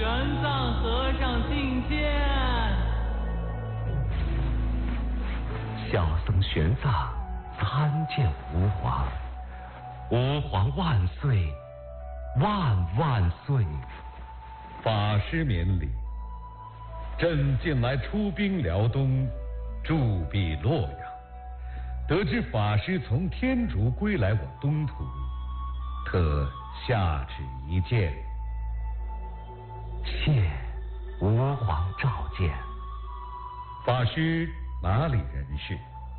玄奘和尚觐见。 小僧玄奘参见吾皇，吾皇万岁，万万岁！ 法师免礼。朕近来出兵辽东，驻跸洛阳，得知法师从天竺归来我东土，特下旨一见。 谢吾皇召见。 法师哪里人士？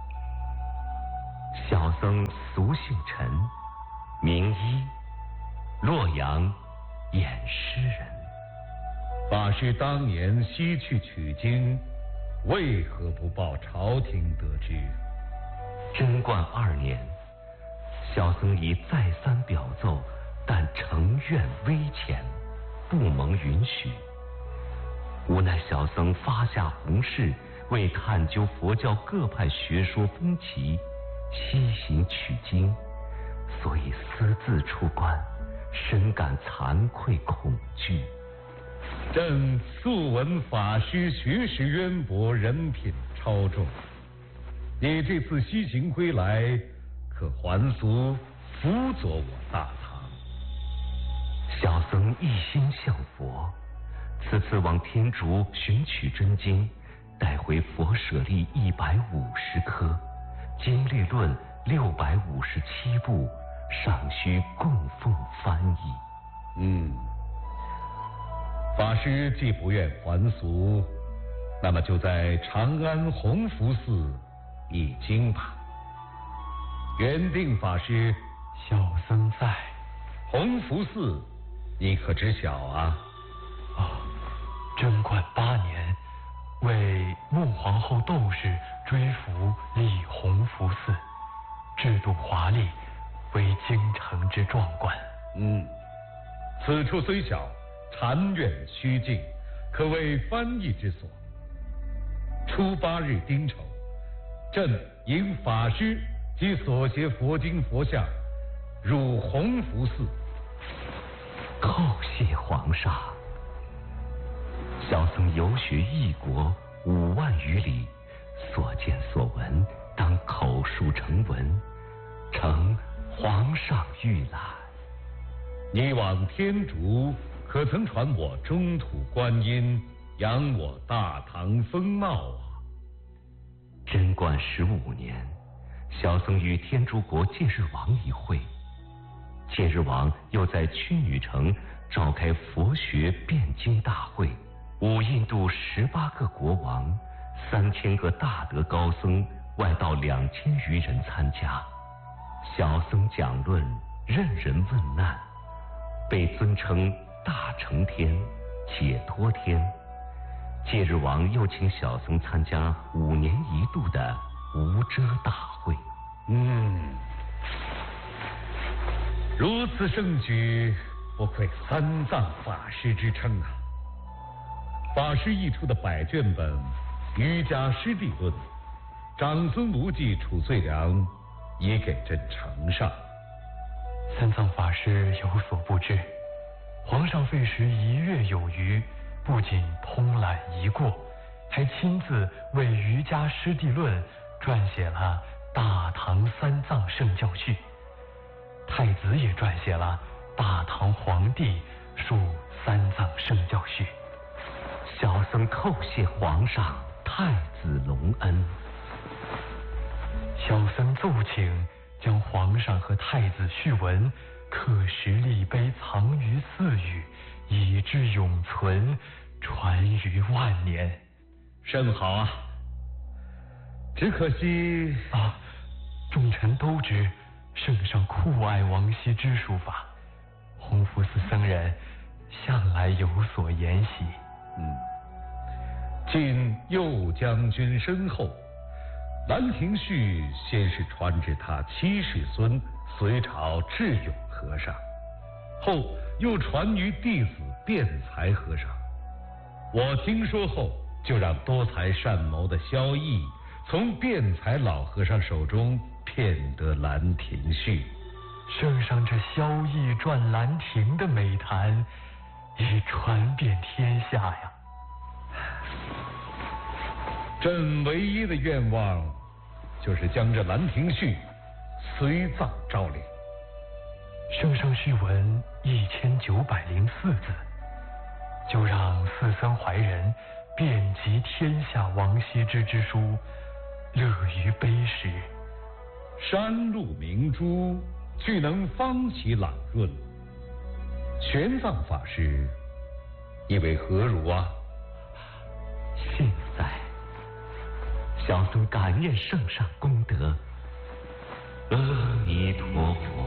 小僧俗姓陈，名一，洛阳偃师人。 法师当年西去取经，为何不报朝廷得知？ 贞观2年，小僧已再三表奏，但诚愿微浅，不蒙允许。无奈小僧发下宏誓，为探究佛教各派学说风奇，西行取经，所以私自出关，深感惭愧恐惧。 朕素闻法师学识渊博，人品超重。你这次西行归来，可还俗辅佐我大唐？ 小僧一心向佛，此次往天竺寻取真经，带回佛舍利150颗，经律论657部，尚需供奉翻译。 法师既不愿还俗，那么就在长安弘福寺译经吧。圆定法师， 小僧在。 弘福寺你可知晓啊？ 贞观8年，为穆皇后窦氏追服立弘福寺，制度华丽，为京城之壮观。 此处虽小，禅院虚静，可谓翻译之所。初8日丁丑，朕迎法师及所携佛经佛像入弘福寺。 叩谢皇上。小僧游学异国5万余里，所见所闻，当口述成文，承皇上御览。 你往天竺，可曾传我中土观音，扬我大唐风貌啊？ 贞观15年，小僧与天竺国戒日王一会，戒日王又在曲女城召开佛学辩经大会，印度18个国王，3000个大德高僧，外道2000余人参加。小僧讲论，任人问难，被尊称大成天、解脱天。戒日王又请小僧参加5年1度的无遮大会。 如此盛举，不愧三藏法师之称啊！法师译出的100卷本《瑜伽师地论》，长孙无忌、褚遂良已给朕呈上。 三藏法师有所不知，皇上费时1月有余，不仅通览一过，还亲自为《瑜伽师地论》撰写了《大唐三藏圣教序》，太子也撰写了《大唐皇帝述三藏圣教序》。 小僧叩谢皇上太子隆恩。 小僧奏请将皇上和太子序文刻石立碑，藏于寺宇，以致永存，传于万年。 甚好啊！只可惜众臣都知圣上酷爱王羲之书法，弘福寺僧人向来有所沿袭。 晋右将军身后，兰亭序先是传至他7世孙隋朝智勇和尚，后又传于弟子辩才和尚。我听说后，就让多才善谋的萧绎从辩才老和尚手中骗得兰亭序。 圣上这萧绎撰兰亭的美谈， 已传遍天下呀。 朕唯一的愿望，就是将这《兰亭序》随葬昭陵。 圣上序文1904字，就让四僧怀仁遍及天下王羲之之书，乐于碑石。 山路明珠，俱能方其朗润。玄奘法师，意为何如啊？ 现在，小僧感念圣上功德，阿弥陀佛。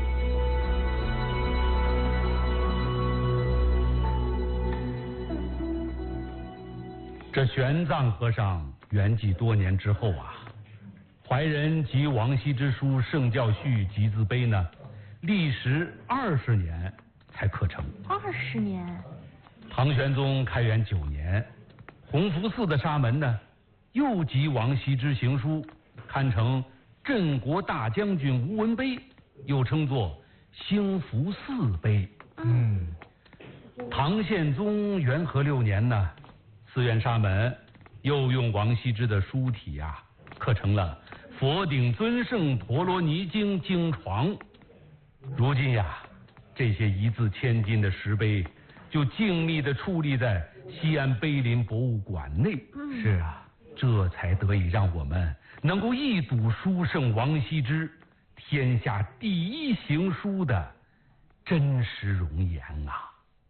这玄奘和尚圆寂多年之后啊，怀仁集王羲之书《圣教序集字碑》呢，历时20年才刻成。 20年。 唐玄宗开元9年，弘福寺的沙门呢，又集王羲之行书，刊成镇国大将军无闻碑，又称作兴福寺碑。唐宪宗元和6年呢，寺院沙门又用王羲之的书体啊，刻成了《佛顶尊圣陀罗尼经》经床。如今呀，这些一字千金的石碑就静谧地矗立在西安碑林博物馆内。是啊，这才得以让我们能够一睹书圣王羲之天下第一行书的真实容颜啊！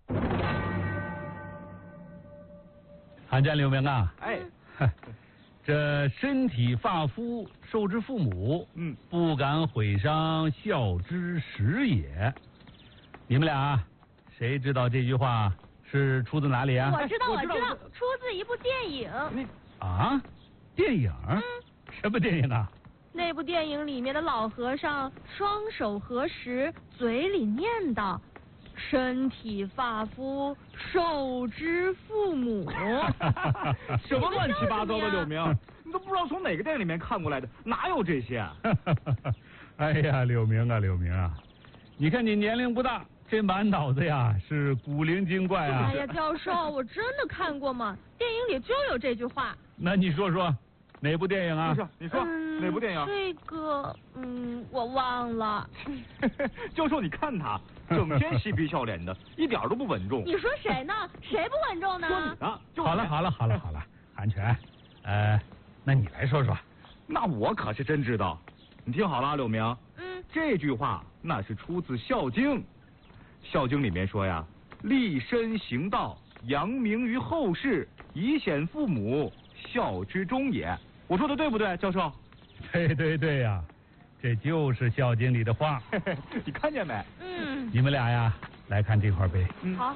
参见刘明啊！这身体发肤受之父母，不敢毁伤孝之始也。你们俩谁知道这句话是出自哪里啊？ 我知道，出自一部电影。 啊？电影？什么电影啊？ 那部电影里面的老和尚双手合十，嘴里念叨：“身体发肤受之父母。” 什么乱七八糟的，柳明，你都不知道从哪个电影里面看过来的，哪有这些啊？ 哎呀，柳明啊，你看你年龄不大，这满脑子呀是古灵精怪啊！ 哎呀，教授，我真的看过嘛，电影里就有这句话。 那你说说，哪部电影啊？ 你说哪部电影？ 这个，我忘了。 教授，你看他整天嬉皮笑脸的，一点都不稳重。 你说谁呢？谁不稳重呢？ 说你呢。 好了，韩全，那你来说说。 那我可是真知道。你听好了，柳明。这句话那是出自《孝经》。《孝经》里面说呀，立身行道，扬名于后世，以显父母，孝之终也。我说的对不对，教授？ 对呀，这就是《孝经》里的话。 你看见没？ 你们俩呀，来看这块碑。 好。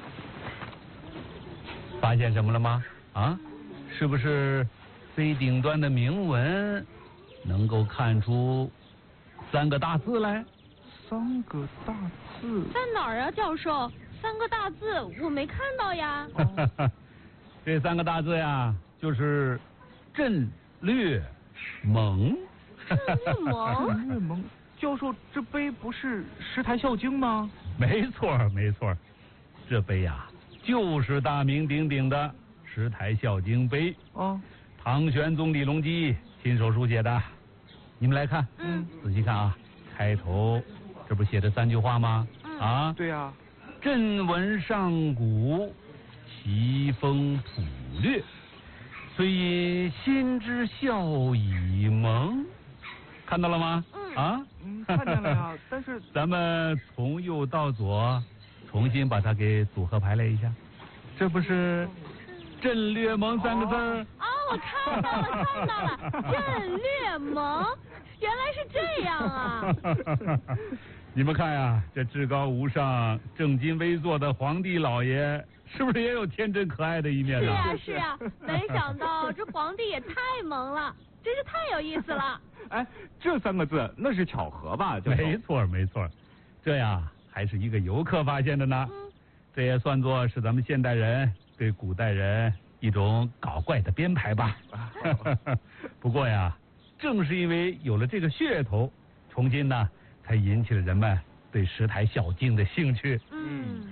发现什么了吗？啊，是不是最顶端的铭文能够看出3个大字来 ？3个大字在哪儿啊，教授？3个大字我没看到呀。 这3个大字呀，就是镇略盟。 镇略盟。教授，这碑不是石台孝经吗？ 没错，这碑呀，就是大名鼎鼎的石台孝经碑。唐玄宗李隆基亲手书写的。你们来看，仔细看啊，开头这不写着3句话吗？ 对呀。 朕闻上古，奇风朴略，虽因心之孝以盟。看到了吗？ 看见了呀。但是咱们从右到左重新把它给组合排列一下，这不是镇略盟3个字？ 我看到了，镇略盟，原来是这样啊！ 你们看呀，这至高无上、正襟危坐的皇帝老爷，是不是也有天真可爱的一面呢？ 是啊，没想到这皇帝也太萌了，真是太有意思了。 这3个字那是巧合吧？ 没错，这呀还是一个游客发现的呢。这也算作是咱们现代人对古代人一种搞怪的编排吧。不过呀，正是因为有了这个噱头，从今呢才引起了人们对石台孝经的兴趣。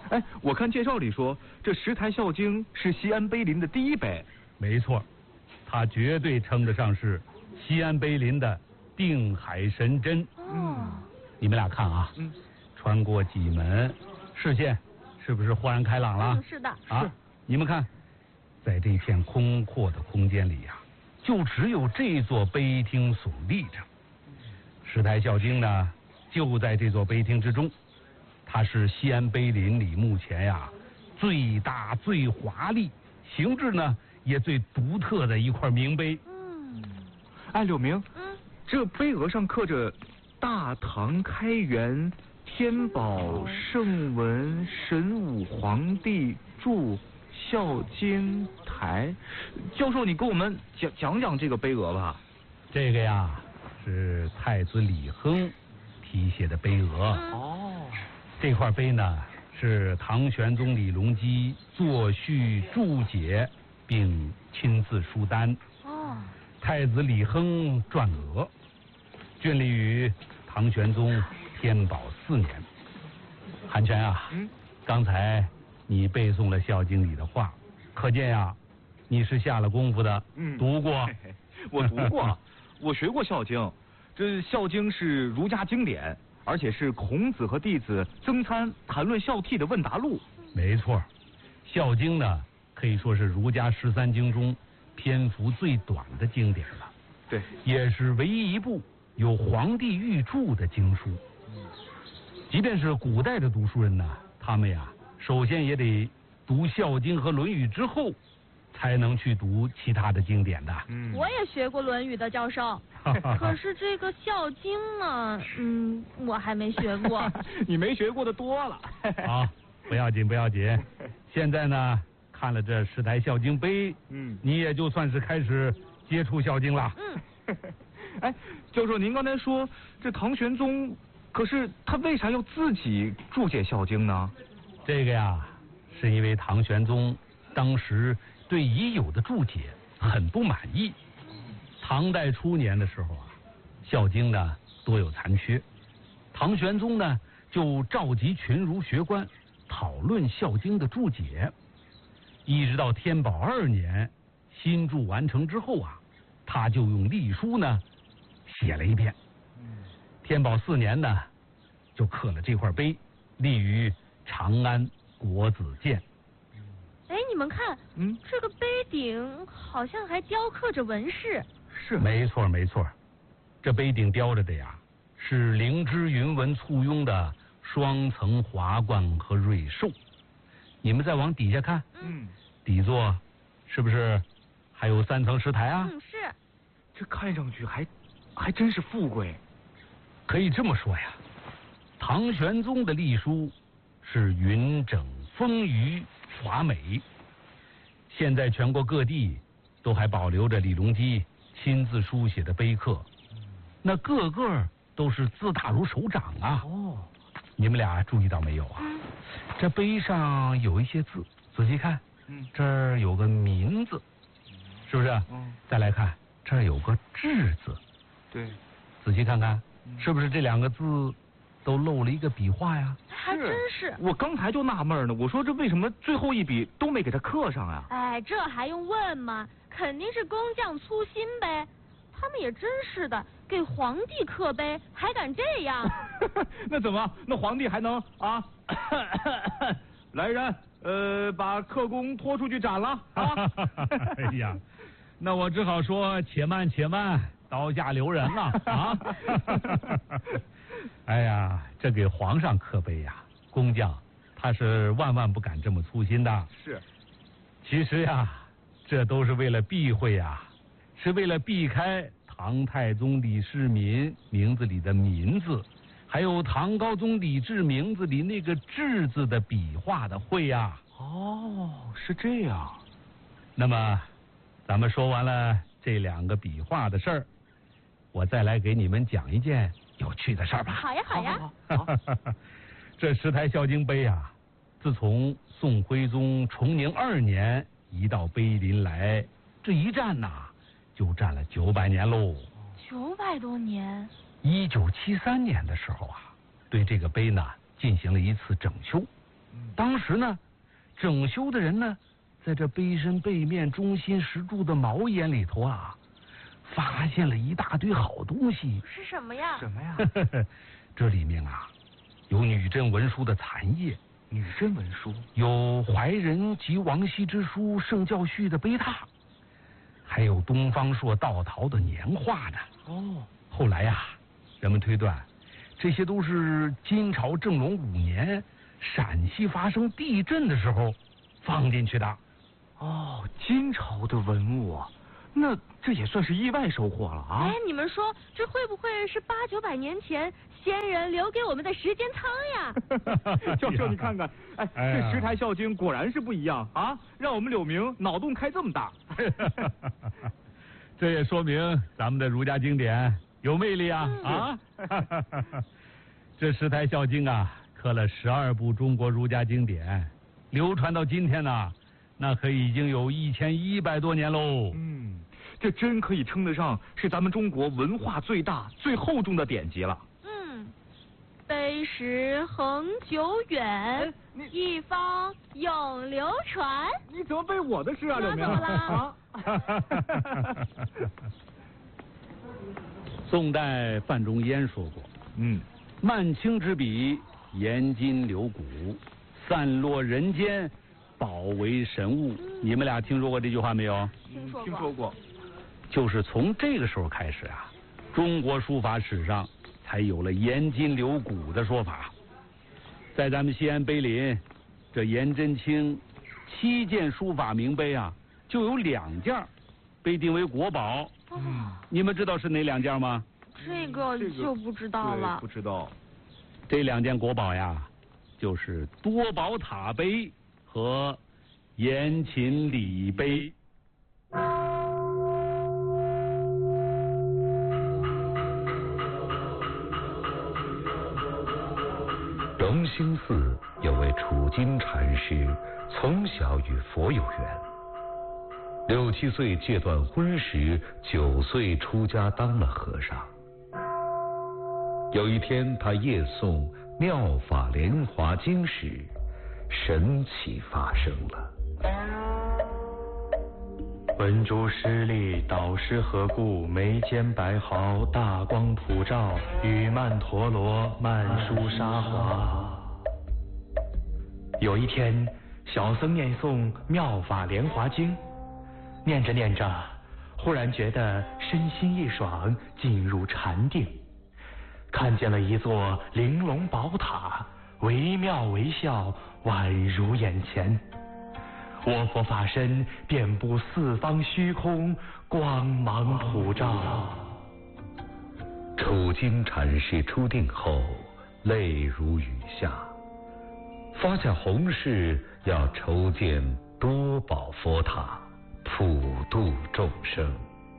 哎，我看介绍里说，这石台孝经是西安碑林的第一碑。 没错，它绝对称得上是西安碑林的定海神针。你们俩看啊，穿过几门，视线是不是豁然开朗了？ 是的。 啊，你们看，在这片空阔的空间里呀，就只有这座碑厅耸立着。石台孝经呢，就在这座碑厅之中，它是西安碑林里目前呀最大、最华丽、形制呢也最独特的一块名碑。 哎，柳明，这碑额上刻着“大唐开元天宝圣文神武皇帝著孝经台”。教授，你给我们讲讲这个碑额吧。 这个呀是太子李亨题写的碑额。这块碑呢是唐玄宗李隆基作序注解并亲自书单。太子李亨撰额，建立于唐玄宗天宝4年。韩全啊，刚才你背诵了《孝经》里的话，可见呀，你是下了功夫的。读过？ 我读过，我学过《孝经》。这《孝经》是儒家经典，而且是孔子和弟子曾参谈论孝悌的问答录。 没错，《孝经》呢可以说是儒家13经中篇幅最短的经典了。 对， 也是唯一一部有皇帝御注的经书。即便是古代的读书人呢，他们呀，首先也得读《孝经》和《论语》之后，才能去读其他的经典的。 我也学过《论语》的，教授。可是这个《孝经》呢，我还没学过。 你没学过的多了。 好，不要紧，不要紧。现在呢，看了这石台孝经碑，你也就算是开始接触《孝经》了。 哎，教授，您刚才说这唐玄宗，可是他为啥要自己注解《孝经》呢？ 这个呀，是因为唐玄宗当时对已有的注解很不满意。唐代初年的时候啊，《孝经》呢多有残缺，唐玄宗呢就召集群儒学官讨论《孝经》的注解。一直到天宝2年新注完成之后啊，他就用隶书呢写了一遍。天宝4年呢，就刻了这块碑，立于长安国子监。 哎，你们看，这个碑顶好像还雕刻着纹饰。 是， 没错没错，这碑顶雕着的呀是灵芝云纹簇拥的双层华冠和瑞兽。你们再往底下看，底座是不是还有3层石台啊？ 是。 这看上去还真是富贵。 可以这么说呀，唐玄宗的隶书是匀整丰腴华美。现在全国各地都还保留着李隆基亲自书写的碑刻，那个个都是字大如手掌啊。你们俩注意到没有啊？这碑上有一些字，仔细看，这儿有个民字，是不是？再来看，这儿有个志字。 对， 仔细看看，是不是这2个字都漏了一个笔画呀？ 还真是。 我刚才就纳闷呢，我说这为什么最后一笔都没给他刻上啊？ 哎，这还用问吗？肯定是工匠粗心呗。他们也真是的，给皇帝刻碑还敢这样？ 那怎么？那皇帝还能啊？来人，把刻工拖出去斩了啊！ 哎呀，那我只好说且慢且慢，刀下留人了啊！哎呀，这给皇上刻碑呀，工匠他是万万不敢这么粗心的。 是， 其实呀，这都是为了避讳呀，是为了避开唐太宗李世民名字里的民字，还有唐高宗李治名字里那个志字的笔画的讳呀。 是这样。 那么，咱们说完了这2个笔画的事儿，我再来给你们讲一件有趣的事儿吧。 好呀，好呀。 这石台孝经碑啊，自从宋徽宗崇宁2年移到碑林来，这一站呐，就站了900年喽。 900多年。 1973年的时候啊，对这个碑呢进行了一次整修。 当时呢，整修的人呢，在这碑身背面中心石柱的毛檐里头啊，发现了一大堆好东西。 是什么呀？ 什么呀？ 这里面啊，有女真文书的残页， 女真文书， 有怀仁及王羲之书圣教序的碑拓，还有东方朔道陶的年画呢。 哦， 后来呀，人们推断，这些都是金朝正隆5年陕西发生地震的时候放进去的。 哦，金朝的文物，那这也算是意外收获了啊！ 哎，你们说这会不会是800、900年前先人留给我们的时间仓呀？ 教授，你看看，这石台孝经果然是不一样啊，让我们柳明脑洞开这么大。 这也说明咱们的儒家经典有魅力啊！啊，这石台孝经啊，刻了12部中国儒家经典，流传到今天呢，那可已经有1100多年喽。 这真可以称得上是咱们中国文化最大、最厚重的典籍了。 碑石恒久远，一方永流传。 你怎么背我的诗啊，柳明？ 怎么啦？ 宋代范仲淹说过，曼青之笔，颜金流骨，散落人间，保为神物。你们俩听说过这句话没有？ 听说过。 就是从这个时候开始啊，中国书法史上才有了颜金流骨的说法。在咱们西安碑林，这颜真卿7件书法名碑啊，就有2件被定为国宝。你们知道是哪2件吗？ 这个就不知道了。 不知道。 这2件国宝呀，就是多宝塔碑和颜秦礼碑。 荣兴寺有位楚金禅师，从小与佛有缘。6、7岁戒断婚时，9岁出家当了和尚。有一天，他夜诵《妙法莲华经》时，神奇发生了。 文殊师利导师何故，眉间白毫，大光普照，与曼陀罗曼殊沙华。有一天，小僧念诵《妙法莲华经》，念着念着，忽然觉得身心一爽，进入禅定，看见了一座玲珑宝塔，惟妙惟肖，宛如眼前。我佛法身遍布四方虚空，光芒普照。 楚金禅师出定后，泪如雨下，发下宏誓，要筹建多宝佛塔，普度众生。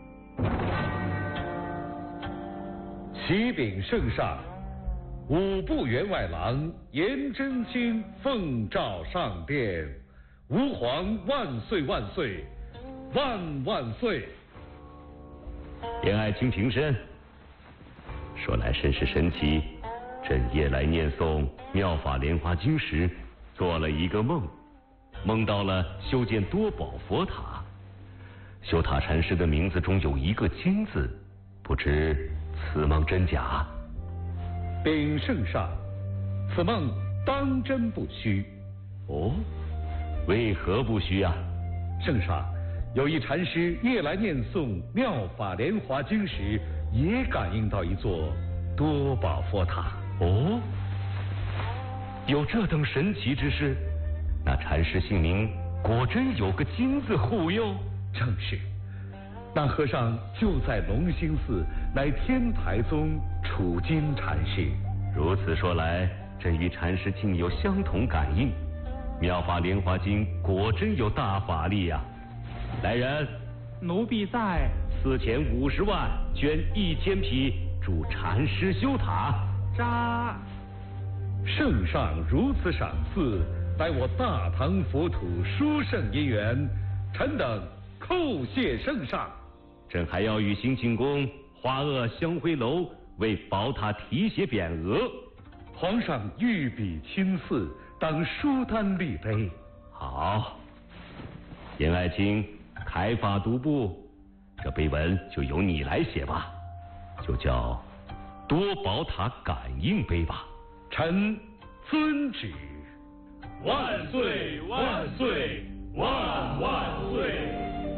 启禀圣上，5部员外郎颜真卿奉诏上殿。吾皇万岁万岁，万万岁！怜爱卿平身。说来甚是神奇，朕夜来念诵《妙法莲华经》时，做了一个梦，梦到了修建多宝佛塔。修塔禅师的名字中有一个金字，不知此梦真假？禀圣上，此梦当真不虚。哦。为何不虚啊？圣上，有一禅师夜来念诵《妙法莲华经》时，也感应到一座多宝佛塔。哦，有这等神奇之事？那禅师姓名果真有个金字护佑？正是，那和尚就在隆兴寺，乃天台宗楚金禅师。如此说来，朕与禅师竟有相同感应。妙法莲华经果真有大法力呀！来人， 奴婢在。 4050万，捐1000匹，助禅师修塔。 扎。 圣上如此赏赐，待我大唐佛土殊胜姻缘，臣等叩谢圣上。朕还要与兴庆宫、花萼香灰楼为宝塔题写匾额。皇上御笔亲赐， 当书单立碑。 好，严爱卿开发读部，这碑文就由你来写吧，就叫多宝塔感应碑吧。 臣遵旨。 万岁万岁万万岁！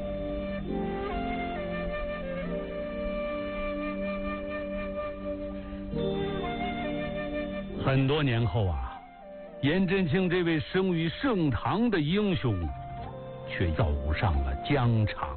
很多年后啊，颜真卿这位生于盛唐的英雄，却走上了疆场。